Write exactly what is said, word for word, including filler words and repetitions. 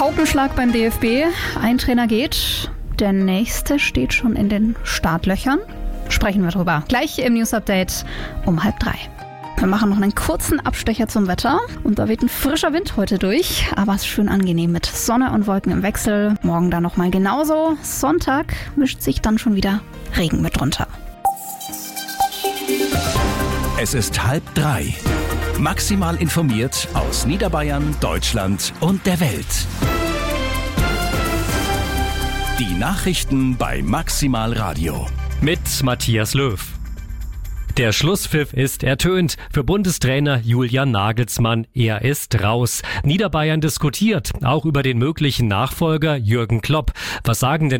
Paukenschlag beim D F B. Ein Trainer geht, der nächste steht schon in den Startlöchern. Sprechen wir drüber. Gleich im News Update um halb drei. Wir machen noch einen kurzen Abstecher zum Wetter. Und da weht ein frischer Wind heute durch, aber es ist schön angenehm mit Sonne und Wolken im Wechsel. Morgen dann nochmal genauso. Sonntag mischt sich dann schon wieder Regen mit drunter. Es ist halb drei. Maximal informiert aus Niederbayern, Deutschland und der Welt. Die Nachrichten bei Maximal Radio. Mit Matthias Löw. Der Schlusspfiff ist ertönt. Für Bundestrainer Julian Nagelsmann, er ist raus. Niederbayern diskutiert auch über den möglichen Nachfolger Jürgen Klopp. Was sagen denn